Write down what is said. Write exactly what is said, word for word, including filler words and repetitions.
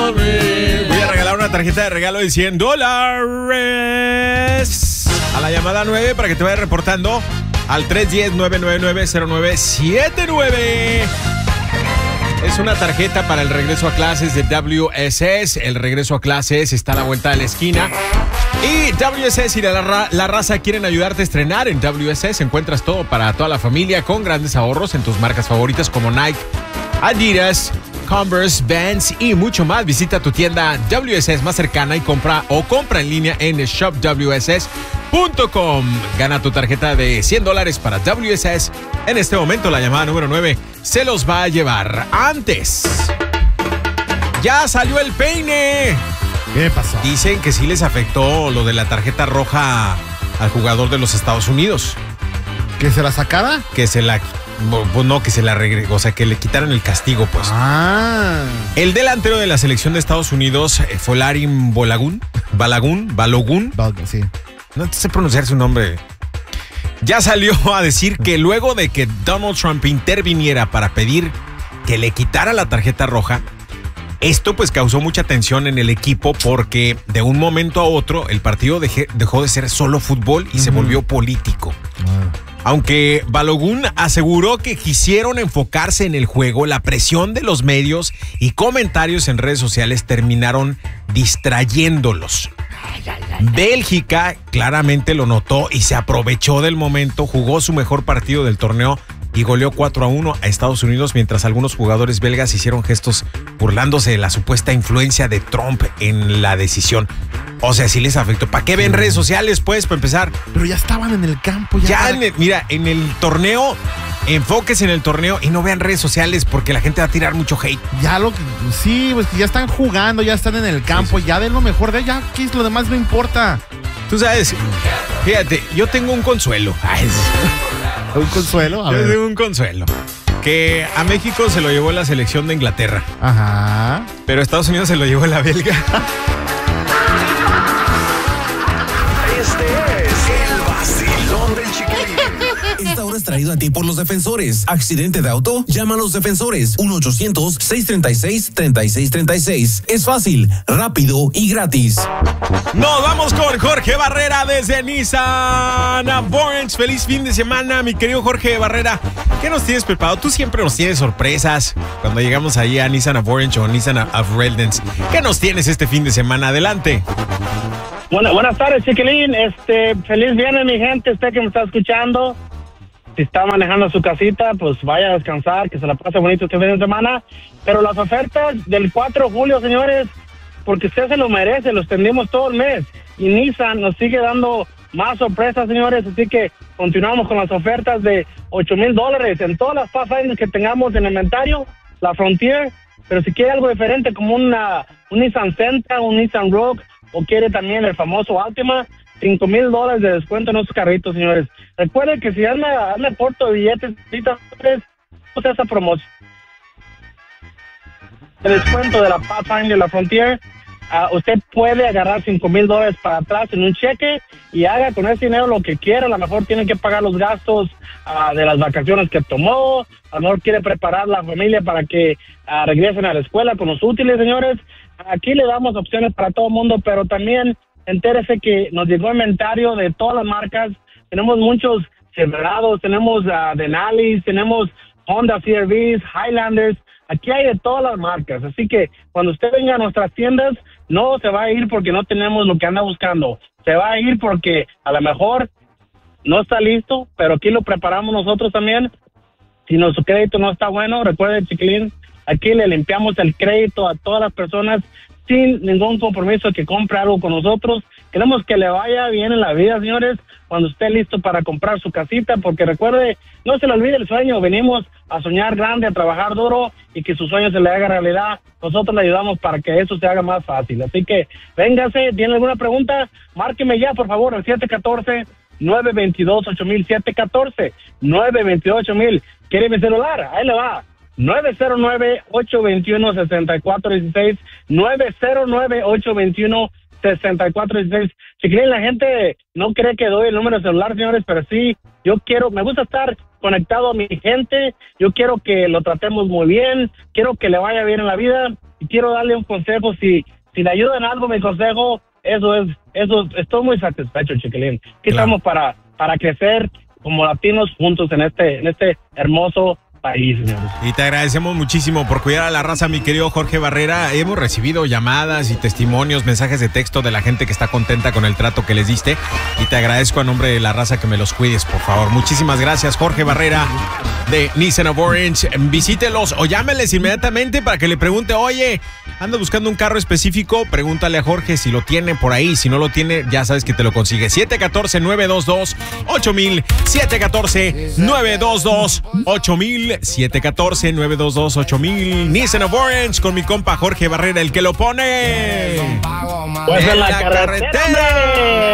Voy a regalar una tarjeta de regalo de cien dólares a la llamada nueve para que te vayas reportando al tres uno cero, nueve nueve nueve, cero nueve siete nueve. Es una tarjeta para el regreso a clases de W S S. El regreso a clases está a la vuelta de la esquina. Y W S S y la, la raza quieren ayudarte a estrenar. En W S S encuentras todo para toda la familia con grandes ahorros en tus marcas favoritas como Nike, Adidas, Converse, Vans y mucho más. Visita tu tienda W S S más cercana y compra o compra en línea en shop w s s punto com. Gana tu tarjeta de cien dólares para W S S. En este momento la llamada número nueve se los va a llevar. Antes, ya salió el peine. ¿Qué pasó? Dicen que sí les afectó lo de la tarjeta roja al jugador de los Estados Unidos. ¿Que se la sacara? Que se la... Pues no, que se la regresó, o sea, que le quitaron el castigo, pues. Ah. El delantero de la selección de Estados Unidos, Folarin Balogun, Balogun, Balogun, sí. No sé pronunciar su nombre. Ya salió a decir que luego de que Donald Trump interviniera para pedir que le quitara la tarjeta roja, esto pues causó mucha tensión en el equipo porque de un momento a otro el partido deje, dejó de ser solo fútbol y uh-huh. se volvió político. Uh-huh. Aunque Balogun aseguró que quisieron enfocarse en el juego, la presión de los medios y comentarios en redes sociales terminaron distrayéndolos. Bélgica claramente lo notó y se aprovechó del momento, jugó su mejor partido del torneo y goleó cuatro a uno a Estados Unidos, mientras algunos jugadores belgas hicieron gestos burlándose de la supuesta influencia de Trump en la decisión. O sea, sí les afectó. ¿Para qué ven redes sociales, pues, para empezar? Pero ya estaban en el campo. Ya, ya en el, mira, en el torneo, enfóquese en el torneo y no vean redes sociales porque la gente va a tirar mucho hate. Ya lo sí, pues ya están jugando, ya están en el campo, sí, sí. Ya den lo mejor de ya, que lo demás no importa. Tú sabes, fíjate, yo tengo un consuelo. Ay, ¿Un consuelo? A yo ver. tengo un consuelo. Que a México se lo llevó la selección de Inglaterra. Ajá. Pero a Estados Unidos se lo llevó la belga. Este es el vacilón del Chiquilín. Esta hora es traído a ti por los defensores. ¿Accidente de auto? Llama a los defensores. uno ochocientos, seiscientos treinta y seis, treinta y seis treinta y seis. Es fácil, rápido y gratis. Nos vamos con Jorge Barrera desde Nissan of Orange. Feliz fin de semana, mi querido Jorge Barrera. ¿Qué nos tienes preparado? Tú siempre nos tienes sorpresas cuando llegamos ahí a Nissan of Orange o Nissan of Redlands. ¿Qué nos tienes este fin de semana? Adelante. Bueno, buenas tardes, Chiquilín. Este, feliz viernes, mi gente. Usted que me está escuchando, si está manejando su casita, pues vaya a descansar, que se la pase bonito este fin de semana. Pero las ofertas del cuatro de julio, señores, porque usted se lo merece, los tendimos todo el mes. Y Nissan nos sigue dando más sorpresas, señores. Así que continuamos con las ofertas de ocho mil dólares en todas las Pathfinders que tengamos en inventario, la Frontier. Pero si quiere algo diferente, como una, un Nissan Sentra, un Nissan Rogue, o quiere también el famoso Altima, cinco mil dólares de descuento en esos carritos, señores. Recuerden que si anda, anda corto de billetes, pues esa promoción. El descuento de la Pathfinder, la Frontier, uh, usted puede agarrar cinco mil dólares para atrás en un cheque y haga con ese dinero lo que quiera. A lo mejor tiene que pagar los gastos uh, de las vacaciones que tomó, a lo mejor quiere preparar la familia para que uh, regresen a la escuela con los útiles, señores. Aquí le damos opciones para todo el mundo, pero también entérese que nos llegó inventario de todas las marcas. Tenemos muchos Silverados, tenemos uh, Denali, tenemos Honda C R Vs, Highlanders. Aquí hay de todas las marcas, así que cuando usted venga a nuestras tiendas, no se va a ir porque no tenemos lo que anda buscando. Se va a ir porque a lo mejor no está listo, pero aquí lo preparamos nosotros también. Si nuestro crédito no está bueno, recuerde, Chiquilín, aquí le limpiamos el crédito a todas las personas sin ningún compromiso que compre algo con nosotros. Queremos que le vaya bien en la vida, señores, cuando esté listo para comprar su casita, porque recuerde, no se le olvide el sueño. Venimos a soñar grande, a trabajar duro y que su sueño se le haga realidad. Nosotros le ayudamos para que eso se haga más fácil. Así que véngase, ¿tiene alguna pregunta? Márqueme ya, por favor, al siete uno cuatro, nueve dos dos, ocho mil, siete uno cuatro, nueve dos dos, ocho mil. ¿Quiere mi celular? Ahí le va. nueve cero nueve, ocho dos uno, seis cuatro uno seis, nueve cero nueve, ocho dos uno, sesenta y cuatro dieciséis. Chiquilín, la gente no cree que doy el número de celular, señores, pero sí, yo quiero, me gusta estar conectado a mi gente, yo quiero que lo tratemos muy bien, quiero que le vaya bien en la vida y quiero darle un consejo. Si, si le ayuda en algo mi consejo, eso es, eso, estoy muy satisfecho, Chiquilín. Aquí claro. Estamos para, para crecer como latinos juntos en este, en este hermoso país, señores. Y te agradecemos muchísimo por cuidar a la raza, mi querido Jorge Barrera. Hemos recibido llamadas y testimonios, mensajes de texto de la gente que está contenta con el trato que les diste, y te agradezco a nombre de la raza que me los cuides, por favor. Muchísimas gracias, Jorge Barrera de Nissan of Orange. Visítelos o llámenles inmediatamente para que le pregunte, oye, ando buscando un carro específico, pregúntale a Jorge si lo tiene por ahí. Si no lo tiene, ya sabes que te lo consigue. siete uno cuatro, nueve dos dos, ocho mil, siete uno cuatro, nueve dos dos, ocho mil, siete uno cuatro, nueve dos dos, ocho mil. Nissan of Orange con mi compa Jorge Barrera, el que lo pone pues en la, en la carretera, carretera.